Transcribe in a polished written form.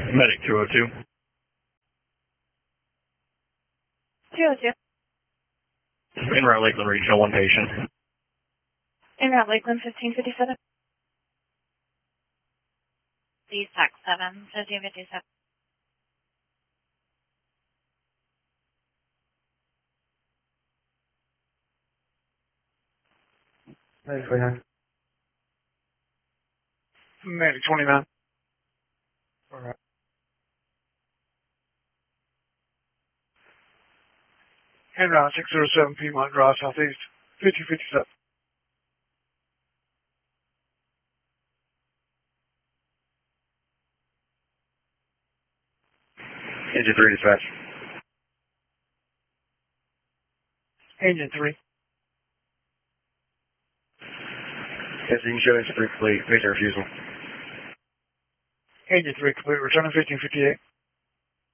Medic 202. 202. En route Lakeland Regional, one patient. En route Lakeland 1557. Please tax 7, 1557. Medic 29. Medic 29. Alright. En route 607 Piedmont Drive Southeast, 1557. Engine 3 dispatch. Engine 3. Yes, you can show engine 3 complete. Patient refusal. Engine 3 complete. Returning 1558.